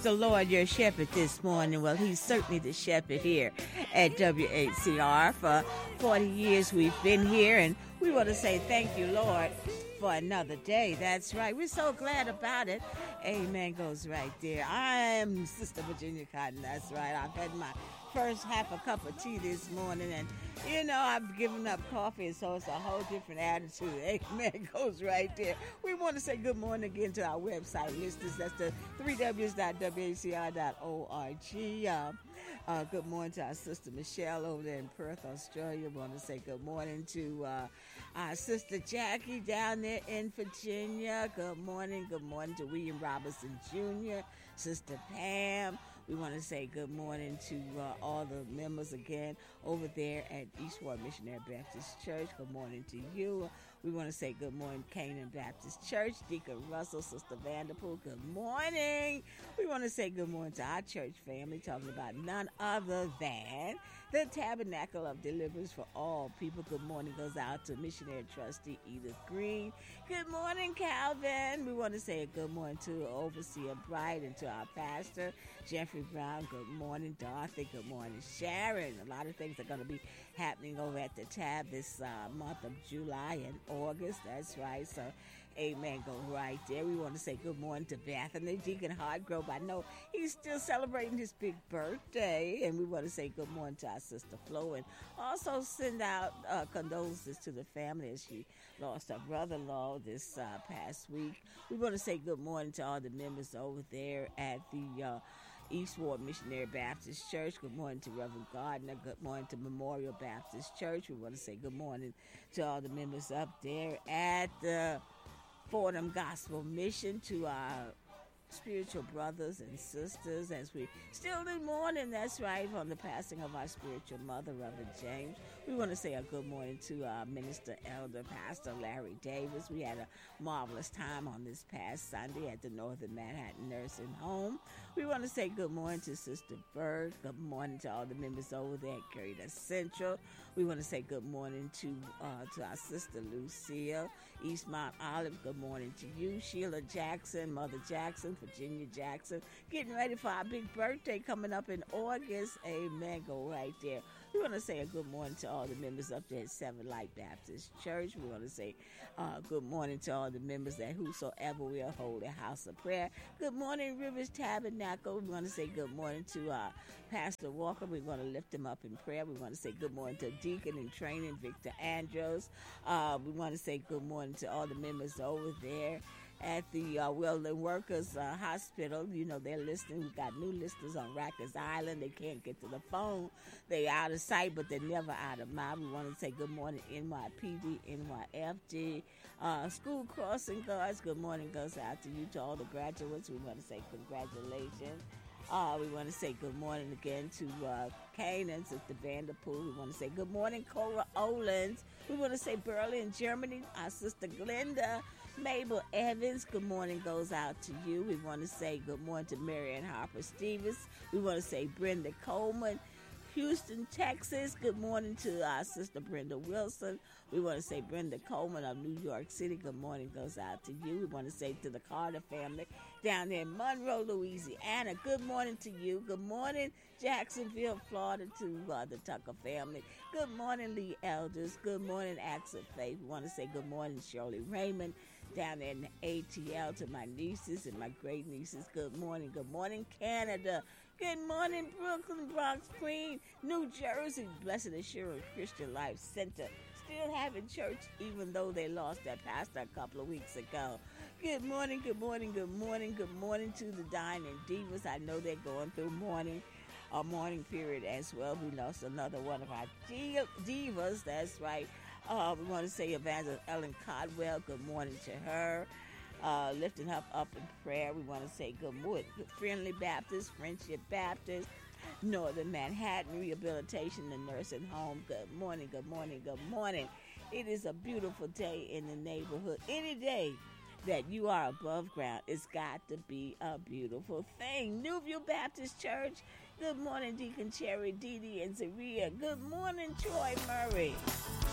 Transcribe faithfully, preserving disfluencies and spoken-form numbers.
the Lord your shepherd this morning? Well, he's certainly the shepherd here at W H C R. For forty years we've been here, and we want to say thank you, Lord, for another day. That's right. We're so glad about it. Amen goes right there. I am Sister Virginia Cotton. That's right. I've had my first half a cup of tea this morning, and you know I've given up coffee, so it's a whole different attitude. Amen goes right there. We want to say good morning again to our website listeners. That's the three w's dot w h c r dot org. Uh, uh, good morning to our sister Michelle over there in Perth, Australia. We want to say good morning to uh, our sister Jackie down there in Virginia. Good morning. Good morning to William Robinson Junior, Sister Pam. We want to say good morning to uh, all the members again over there at Eastward Missionary Baptist Church. Good morning to you. We want to say good morning, Canaan Baptist Church. Deacon Russell, Sister Vanderpool, good morning. We want to say good morning to our church family, talking about none other than the Tabernacle of Deliverance for All People. Good morning goes out to Missionary Trustee Edith Green. Good morning, Calvin. We want to say a good morning to Overseer Bright and to our pastor, Jeffrey Brown. Good morning, Dorothy. Good morning, Sharon. A lot of things are going to be happening over at the Tab this uh, month of July and August. That's right. So, amen. Go right there. We want to say good morning to Bethany, Deacon Hardgrove. I know he's still celebrating his big birthday. And we want to say good morning to our sister Flo. And also send out uh, condolences to the family as she lost her brother-in-law this uh, past week. We want to say good morning to all the members over there at the uh, Eastward Missionary Baptist Church. Good morning to Reverend Gardner. Good morning to Memorial Baptist Church. We want to say good morning to all the members up there at the Fordham Gospel Mission, to our spiritual brothers and sisters as we still in mourning. That's right, on the passing of our spiritual mother, Reverend James. We want to say a good morning to our minister, elder, Pastor Larry Davis. We had a marvelous time on this past Sunday at the Northern Manhattan Nursing Home. We want to say good morning to Sister Bird. Good morning to all the members over there at Carita Central. We want to say good morning to uh, to our sister Lucille, East Mount Olive. Good morning to you, Sheila Jackson, Mother Jackson, Virginia Jackson. Getting ready for our big birthday coming up in August. Amen. Go right there. We want to say a good morning to all the members up there at Seven Light Baptist Church. We want to say uh, good morning to all the members that whosoever will hold a house of prayer. Good morning, Rivers Tabernacle. We want to say good morning to uh, Pastor Walker. We want to lift him up in prayer. We want to say good morning to Deacon in Training, Victor Andros. Uh, we want to say good morning to all the members over there at the uh, Wellland Workers uh, Hospital. You know, they're listening. We got new listeners on Rikers Island. They can't get to the phone. They out of sight, but they're never out of mind. We want to say good morning, N Y P D, N Y F D, uh, school crossing guards. Good morning goes out to you, to all the graduates. We want to say congratulations. Uh, we want to say good morning again to uh, Canaan, Sister Vanderpool. We want to say good morning, Cora Owens. We want to say Berlin, Germany, our sister Glenda. Mabel Evans, good morning goes out to you. We want to say good morning to Marianne Harper Stevens. We want to say Brenda Coleman, Houston, Texas. Good morning to our sister Brenda Wilson. We want to say Brenda Coleman of New York City. Good morning goes out to you. We want to say to the Carter family down there in Monroe, Louisiana. Good morning to you. Good morning, Jacksonville, Florida, to uh, the Tucker family. Good morning, Lee Elders. Good morning, Acts of Faith. We want to say good morning, Shirley Raymond, down there in the A T L, to my nieces and my great nieces. Good morning. Good morning, Canada. Good morning, Brooklyn, Bronx, Queen, New Jersey. Blessed Assurance Christian Life Center. Still having church even though they lost their pastor a couple of weeks ago. Good morning, good morning, good morning, good morning to the Dining Divas. I know they're going through mourning, a mourning period as well. We lost another one of our divas. That's right. Uh, we want to say Evangelist Ellen Codwell. Good morning to her. Uh, lifting her up in prayer. We want to say good morning. Friendly Baptist, Friendship Baptist, Northern Manhattan Rehabilitation and Nursing Home. Good morning, good morning, good morning. It is a beautiful day in the neighborhood. Any day that you are above ground, it's got to be a beautiful thing. Newview Baptist Church. Good morning, Deacon Cherry, Dee Dee, and Zaria. Good morning, Troy Murray.